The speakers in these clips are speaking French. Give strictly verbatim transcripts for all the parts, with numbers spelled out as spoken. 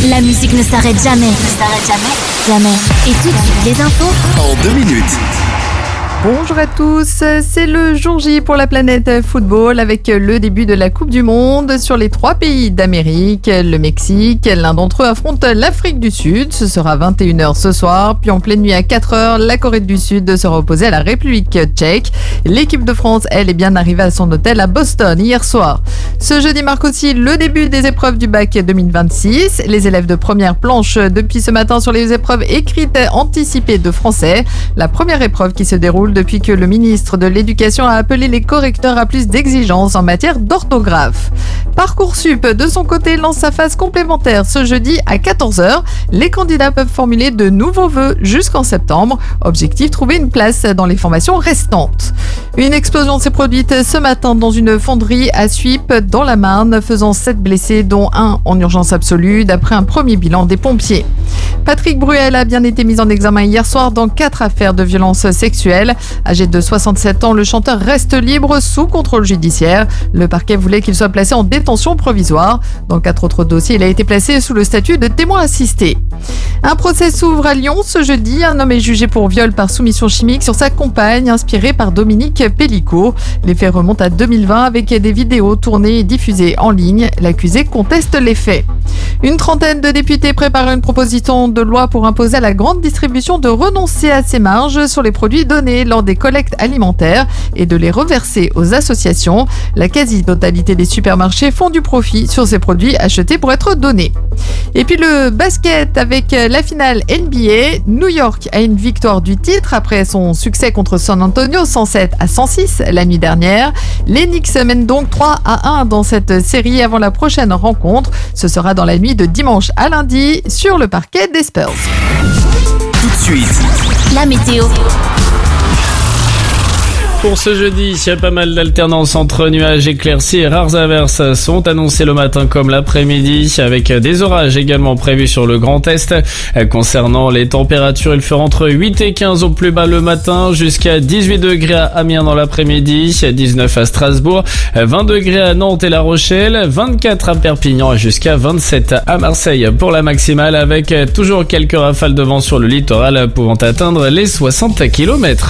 La musique ne s'arrête jamais. Ne s'arrête jamais. Jamais. Et tout de suite, les infos. En deux minutes. Bonjour à tous, c'est le jour J pour la planète football avec le début de la Coupe du Monde sur les trois pays d'Amérique, le Mexique. L'un d'entre eux affronte l'Afrique du Sud, ce sera à vingt et une heures ce soir. Puis en pleine nuit à quatre heures, la Corée du Sud sera opposée à la République tchèque. L'équipe de France, elle, est bien arrivée à son hôtel à Boston hier soir. Ce jeudi marque aussi le début des épreuves du bac deux mille vingt-six. Les élèves de première planche depuis ce matin sur les épreuves écrites anticipées de français. La première épreuve qui se déroule depuis que le ministre de l'Éducation a appelé les correcteurs à plus d'exigences en matière d'orthographe. Parcoursup, de son côté, lance sa phase complémentaire ce jeudi à quatorze heures. Les candidats peuvent formuler de nouveaux vœux jusqu'en septembre. Objectif, trouver une place dans les formations restantes. Une explosion s'est produite ce matin dans une fonderie à Suippes dans la Marne, faisant sept blessés, dont un en urgence absolue, d'après un premier bilan des pompiers. Patrick Bruel a bien été mis en examen hier soir dans quatre affaires de violences sexuelles. Âgé de soixante-sept ans, le chanteur reste libre sous contrôle judiciaire. Le parquet voulait qu'il soit placé en détention provisoire. Dans quatre autres dossiers, il a été placé sous le statut de témoin assisté. Un procès s'ouvre à Lyon ce jeudi. Un homme est jugé pour viol par soumission chimique sur sa compagne, inspirée par Dominique Pellicot. Les faits remontent à deux mille vingt avec des vidéos tournées et diffusées en ligne. L'accusé conteste les faits. Une trentaine de députés préparent une proposition de loi pour imposer à la grande distribution de renoncer à ses marges sur les produits donnés lors des collectes alimentaires et de les reverser aux associations. La quasi-totalité des supermarchés font du profit sur ces produits achetés pour être donnés. Et puis le basket avec la finale N B A. New York a une victoire du titre après son succès contre San Antonio cent sept à cent six la nuit dernière. Les Knicks mènent donc trois à un dans cette série avant la prochaine rencontre. Ce sera dans la nuit de dimanche à lundi sur le parquet des Spurs. Tout de suite, La météo. Pour ce jeudi, il y a pas mal d'alternance entre nuages, éclaircies et rares averses sont annoncées le matin comme l'après-midi, avec des orages également prévus sur le Grand Est. Concernant les températures, il fera entre huit et quinze au plus bas le matin, jusqu'à dix-huit degrés à Amiens dans l'après-midi, dix-neuf à Strasbourg, vingt degrés à Nantes et La Rochelle, vingt-quatre à Perpignan et jusqu'à vingt-sept à Marseille pour la maximale, avec toujours quelques rafales de vent sur le littoral pouvant atteindre les soixante kilomètres.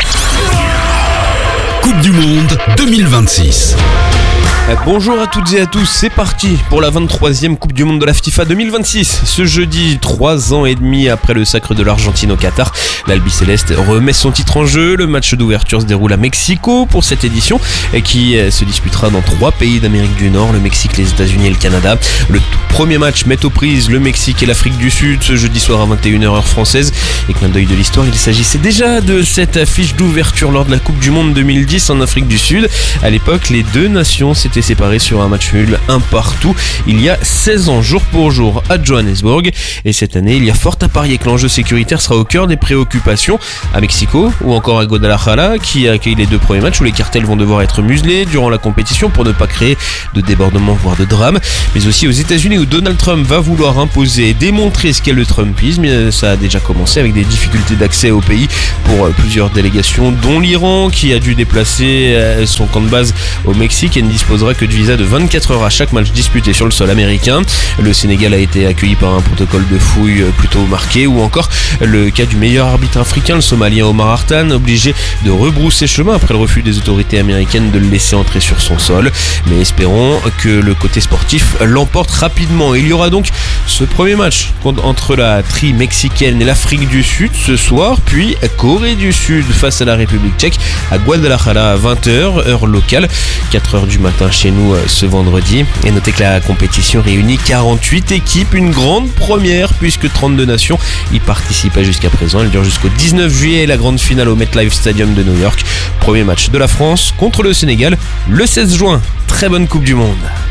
Coupe du Monde deux mille vingt-six. Bonjour à toutes et à tous, c'est parti pour la vingt-troisième Coupe du Monde de la FIFA deux mille vingt-six. Ce jeudi, trois ans et demi après le sacre de l'Argentine au Qatar, l'Albi Céleste remet son titre en jeu. Le match d'ouverture se déroule à Mexico pour cette édition qui se disputera dans trois pays d'Amérique du Nord, le Mexique, les États-Unis et le Canada. Le premier match met aux prises le Mexique et l'Afrique du Sud ce jeudi soir à vingt et une heures heure française. Et clin d'œil de l'histoire, il s'agissait déjà de cette affiche d'ouverture lors de la Coupe du Monde deux mille dix en Afrique du Sud. À l'époque, les deux nations s'étaient séparés sur un match nul un partout il y a seize ans jour pour jour à Johannesburg. Et cette année, il y a fort à parier que l'enjeu sécuritaire sera au cœur des préoccupations à Mexico ou encore à Guadalajara, qui accueille les deux premiers matchs où les cartels vont devoir être muselés durant la compétition pour ne pas créer de débordements voire de drames, mais aussi aux États-Unis où Donald Trump va vouloir imposer et démontrer ce qu'est le Trumpisme. Ça a déjà commencé avec des difficultés d'accès au pays pour plusieurs délégations, dont l'Iran qui a dû déplacer son camp de base au Mexique et ne disposera que de visa de vingt-quatre heures à chaque match disputé sur le sol américain. Le Sénégal a été accueilli par un protocole de fouille plutôt marqué, ou encore le cas du meilleur arbitre africain, le Somalien Omar Hartan, obligé de rebrousser chemin après le refus des autorités américaines de le laisser entrer sur son sol. Mais espérons que le côté sportif l'emporte rapidement. Il y aura donc ce premier match entre la tri mexicaine et l'Afrique du Sud ce soir, puis Corée du Sud face à la République tchèque à Guadalajara à vingt heures heure locale, quatre heures du matin chez nous ce vendredi. Et notez que la compétition réunit quarante-huit équipes, une grande première puisque trente-deux nations y participaient jusqu'à présent. Elle dure jusqu'au dix-neuf juillet, la grande finale au MetLife Stadium de New York. Premier match de la France contre le Sénégal le seize juin. Très bonne Coupe du Monde.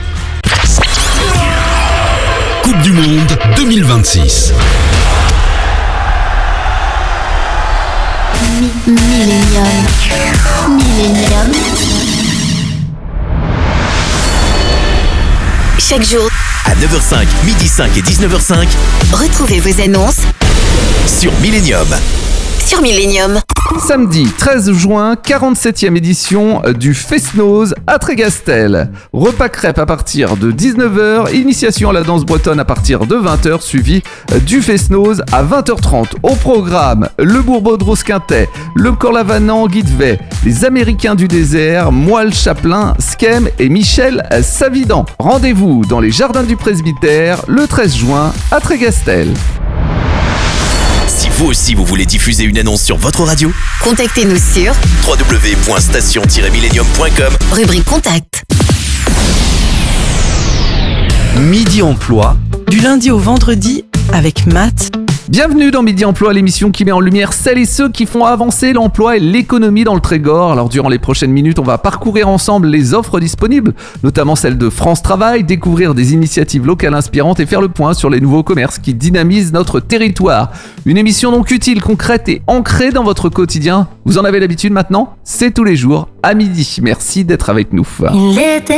Coupe du Monde deux mille vingt-six. Millennium. Millennium. Chaque jour, À neuf heures cinq, midi cinq et dix-neuf heures cinq retrouvez vos annonces sur Millennium. sur Millennium. Samedi treize juin, quarante-septième édition du Fest-Noz à Trégastel. Repas crêpes à partir de dix-neuf heures, initiation à la danse bretonne à partir de vingt heures, suivi du Fest-Noz à vingt heures trente. Au programme, le Bourbeau de Rosquintet, le Corlavanant Guidevet, les Américains du désert, Moelle Chaplin, Skem et Michel Savidan. Rendez-vous dans les Jardins du Presbytère le treize juin à Trégastel. Si vous aussi vous voulez diffuser une annonce sur votre radio, Contactez-nous sur w w w point station tiret millennium point com. rubrique contact. Midi Emploi, Du lundi au vendredi avec Matt. Bienvenue dans Midi Emploi, l'émission qui met en lumière celles et ceux qui font avancer l'emploi et l'économie dans le Trégor. Alors durant les prochaines minutes, on va parcourir ensemble les offres disponibles, notamment celles de France Travail, découvrir des initiatives locales inspirantes et faire le point sur les nouveaux commerces qui dynamisent notre territoire. Une émission donc utile, concrète et ancrée dans votre quotidien. Vous en avez l'habitude maintenant ? C'est tous les jours à midi. Merci d'être avec nous. Il était